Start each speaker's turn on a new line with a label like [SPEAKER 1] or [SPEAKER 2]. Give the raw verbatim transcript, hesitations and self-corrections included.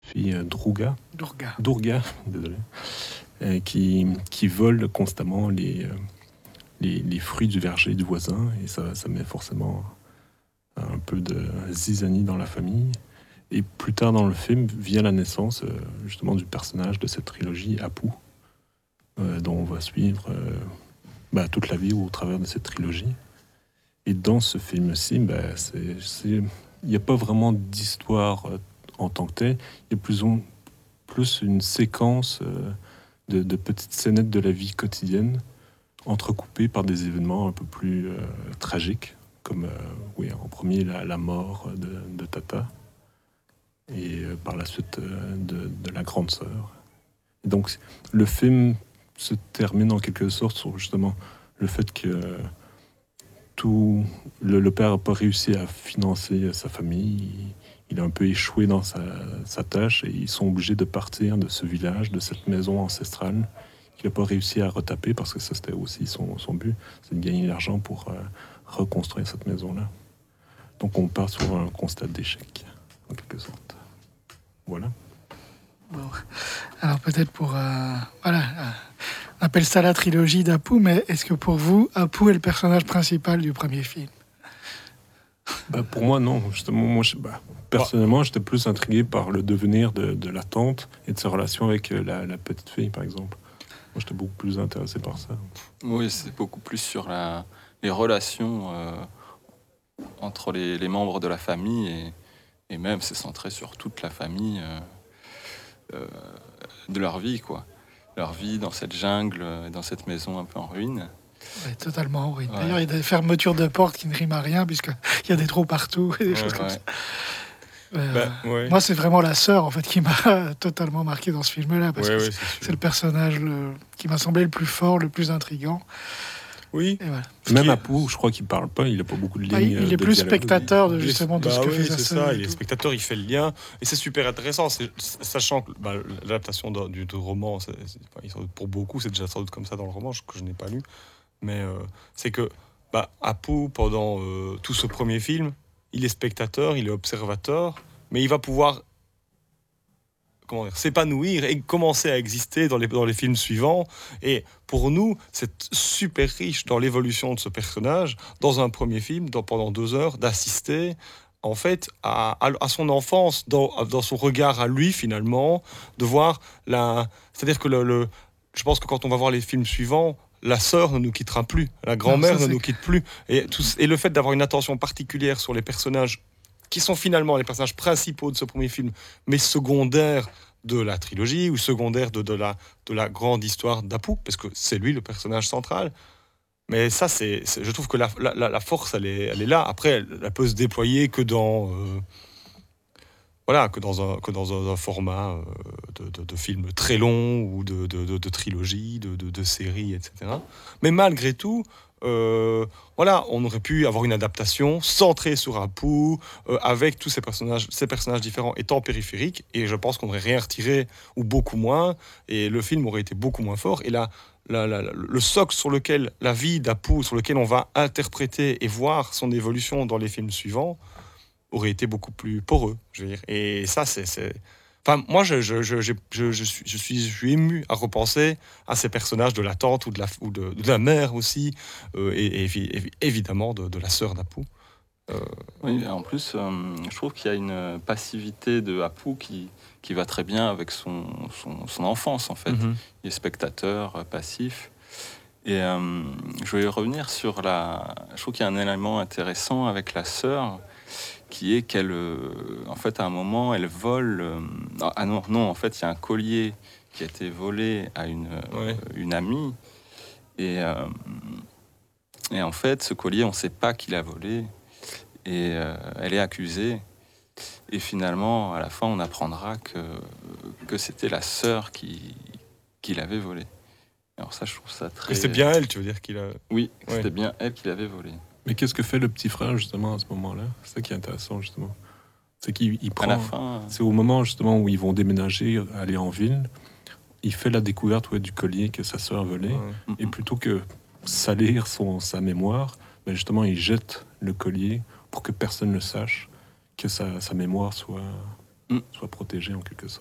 [SPEAKER 1] fille euh, Druga,
[SPEAKER 2] Durga.
[SPEAKER 1] Durga, désolé, euh, qui, qui vole constamment les, euh, les, les fruits du verger du voisin, et ça, ça met forcément un peu de zizanie dans la famille. Et plus tard dans le film vient la naissance euh, justement du personnage de cette trilogie, Apu, euh, dont on va suivre euh, bah, toute la vie au travers de cette trilogie. Et dans ce film-ci, bah, c'est, c'est... il n'y a pas vraiment d'histoire euh, en tant que telle. Il y a plus, ou... plus une séquence euh, de, de petites scénettes de la vie quotidienne, entrecoupées par des événements un peu plus euh, tragiques, comme euh, oui, en premier la, la mort de, de Tata, et euh, par la suite euh, de, de la grande sœur. Et donc le film se termine en quelque sorte sur justement le fait que euh, tout le, le père n'a pas réussi à financer sa famille. Il, il a un peu échoué dans sa, sa tâche, et ils sont obligés de partir de ce village, de cette maison ancestrale qu'il n'a pas réussi à retaper, parce que ça c'était aussi son, son but, c'est de gagner de l'argent pour euh, reconstruire cette maison-là. Donc on part sur un constat d'échec, en quelque sorte. Voilà.
[SPEAKER 2] Bon. Alors peut-être pour... euh, voilà, euh, on appelle ça la trilogie d'Apu, mais est-ce que pour vous, Apu est le personnage principal du premier film?
[SPEAKER 1] Bah, pour moi, non. Justement, moi, je, bah, personnellement, j'étais plus intrigué par le devenir de, de la tante et de sa relation avec euh, la, la petite fille, par exemple. Moi, j'étais beaucoup plus intéressé par ça.
[SPEAKER 3] Oui, c'est beaucoup plus sur la, les relations euh, entre les, les membres de la famille, et, et même c'est centré sur toute la famille euh, euh, de leur vie, quoi. Leur vie dans cette jungle, dans cette maison un peu en ruine.
[SPEAKER 2] Ouais, totalement en ruine.
[SPEAKER 3] Ouais.
[SPEAKER 2] D'ailleurs, il y a des fermetures de portes qui ne riment à rien, puisqu'il y a des trous partout et des
[SPEAKER 3] Ouais,
[SPEAKER 2] choses comme
[SPEAKER 3] ouais.
[SPEAKER 2] ça. Euh,
[SPEAKER 4] Bah, ouais.
[SPEAKER 2] Moi, c'est vraiment la sœur en fait qui m'a totalement marqué dans ce film-là, parce
[SPEAKER 4] Ouais,
[SPEAKER 2] que
[SPEAKER 4] ouais,
[SPEAKER 2] c'est,
[SPEAKER 4] c'est sûr.
[SPEAKER 2] c'est le personnage le- qui m'a semblé le plus fort, le plus intriguant.
[SPEAKER 4] Oui.
[SPEAKER 2] Et voilà.
[SPEAKER 1] Même
[SPEAKER 4] qui est-
[SPEAKER 1] Apu, je crois qu'il parle pas, il a pas beaucoup de lignes.
[SPEAKER 2] Ah, il, il
[SPEAKER 1] euh,
[SPEAKER 2] est
[SPEAKER 1] de
[SPEAKER 2] plus
[SPEAKER 1] dialogue.
[SPEAKER 2] spectateur de
[SPEAKER 4] Il est-
[SPEAKER 2] justement de
[SPEAKER 4] bah
[SPEAKER 2] ce que
[SPEAKER 4] oui,
[SPEAKER 2] fait sa
[SPEAKER 4] c'est
[SPEAKER 2] sœur.
[SPEAKER 4] ça.
[SPEAKER 2] et
[SPEAKER 4] Il est
[SPEAKER 2] tout.
[SPEAKER 4] spectateur, il fait le lien, et c'est super intéressant. C'est, sachant que bah, l'adaptation de- du, du roman, c'est, c'est- enfin, pour beaucoup, c'est déjà sans doute comme ça dans le roman que je n'ai pas lu, mais euh, c'est que bah, Apu, pendant euh, tout ce premier film, il est spectateur, il est observateur, mais il va pouvoir comment dire, s'épanouir et commencer à exister dans les, dans les films suivants. Et pour nous, c'est super riche dans l'évolution de ce personnage, dans un premier film, dans, pendant deux heures, d'assister en fait à, à, à son enfance, dans, dans son regard à lui finalement, de voir la... C'est-à-dire que le, le, je pense que quand on va voir les films suivants, la sœur ne nous quittera plus, la grand-mère
[SPEAKER 2] Non, ça,
[SPEAKER 4] ne
[SPEAKER 2] c'est-
[SPEAKER 4] nous quitte plus. Et, tout, et le fait d'avoir une attention particulière sur les personnages qui sont finalement les personnages principaux de ce premier film, mais secondaires de la trilogie, ou secondaires de, de, la, de la grande histoire d'Apu, parce que c'est lui le personnage central. Mais ça, c'est, c'est- je trouve que la, la, la force, elle est, elle est là. Après, elle, elle peut se déployer que dans... euh, voilà, que dans un, que dans un, un format euh, de, de, de film très long, ou de, de, de, de trilogie, de, de, de série, et cetera. Mais malgré tout, euh, voilà, on aurait pu avoir une adaptation centrée sur Apu, euh, avec tous ces personnages, ces personnages différents étant périphériques, et je pense qu'on n'aurait rien retiré, ou beaucoup moins, et le film aurait été beaucoup moins fort. Et là, la, la, la, le socle sur lequel la vie d'Apu, sur lequel on va interpréter et voir son évolution dans les films suivants, aurait été beaucoup plus poreux, je veux dire. Et ça, c'est... c'est... Enfin, moi, je, je, je, je, je, je, suis, je, suis, je suis ému à repenser à ces personnages de la tante, ou de la, ou de, de la mère aussi, euh, et, et évi- évidemment de, de la sœur d'Apu. Euh,
[SPEAKER 3] Oui, en plus, euh, je trouve qu'il y a une passivité de Apu qui, qui va très bien avec son, son, son enfance, en fait.
[SPEAKER 4] mm-hmm.
[SPEAKER 3] Il est spectateur, euh, passif. Et euh, je voulais revenir sur la... Je trouve qu'il y a un élément intéressant avec la sœur, qui est qu'elle, euh, en fait, à un moment, elle vole... euh, ah non, non, en fait, il y a un collier qui a été volé à une,
[SPEAKER 4] Ouais.
[SPEAKER 3] euh, une amie. Et, euh, et en fait, ce collier, on ne sait pas qui l'a volé. Et euh, elle est accusée. Et finalement, à la fin, on apprendra que, que c'était la sœur qui, qui l'avait volé. Alors ça, je trouve ça très...
[SPEAKER 4] Et c'est bien elle, tu veux dire qu'il a...
[SPEAKER 3] Oui,
[SPEAKER 4] Ouais.
[SPEAKER 3] c'était bien elle qui l'avait volé.
[SPEAKER 1] Mais qu'est-ce que fait le petit frère justement à ce moment-là? C'est ça qui est intéressant justement. C'est qu'il il
[SPEAKER 3] À
[SPEAKER 1] prend.
[SPEAKER 3] la fin,
[SPEAKER 1] C'est au moment justement où ils vont déménager, aller en ville. Il fait la découverte ouais, du collier que sa sœur volait.
[SPEAKER 4] Ouais.
[SPEAKER 1] Et plutôt que salir son, sa mémoire, ben justement, il jette le collier pour que personne ne sache, que sa, sa mémoire soit,
[SPEAKER 3] Mm.
[SPEAKER 1] soit protégée en quelque sorte.